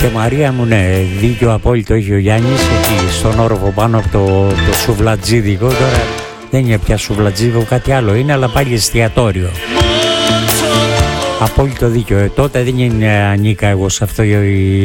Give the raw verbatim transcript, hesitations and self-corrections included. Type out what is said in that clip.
Και Μαρία μου, ναι, δίκιο απόλυτο έχει ο Γιάννης εκεί στον όροφο πάνω από το, το σουβλατζίδικο. Τώρα δεν είναι πια σουβλατζίδικο, κάτι άλλο είναι, αλλά πάλι εστιατόριο. Απόλυτο δίκιο. Ε, τότε δεν είναι ανήκα εγώ σε αυτό